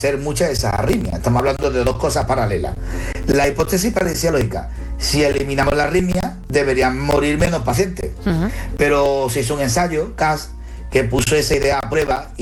ser muchas de esas arritmias. Estamos hablando de dos cosas paralelas. La hipótesis parecía lógica. Si eliminamos la arritmia, deberían morir menos pacientes. Pero se hizo un ensayo, CAS, que puso esa idea a prueba